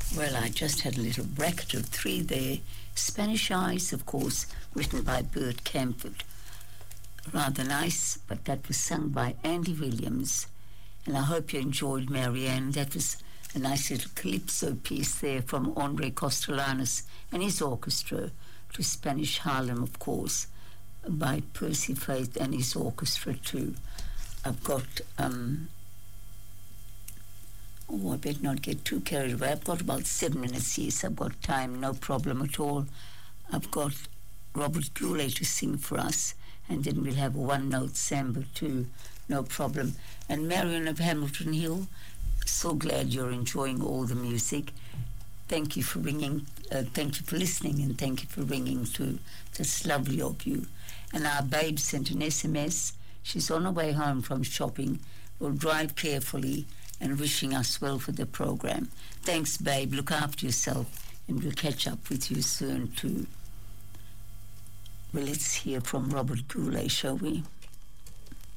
Well, I just had a little bracket of three there. Spanish Eyes, of course, written by Bert Camford. Rather nice, but that was sung by Andy Williams. And I hope you enjoyed Marianne. That was a nice little calypso piece there from Andre Costolanos and his orchestra to Spanish Harlem, of course, by Percy Faith and his orchestra too. I've got, I better not get too carried away. I've got about 7 minutes, yes, I've got time, no problem at all. I've got Robert Goulet to sing for us, and then we'll have a one-note samba too, no problem. And Marion of Hamilton Hill, so glad you're enjoying all the music. Thank you for ringing, thank you for listening, and thank you for ringing too. That's lovely of you. And our babe sent an SMS. She's on her way home from shopping. Will drive carefully and wishing us well for the program. Thanks, babe. Look after yourself, and we'll catch up with you soon too. Well, let's hear from Robert Goulet, shall we?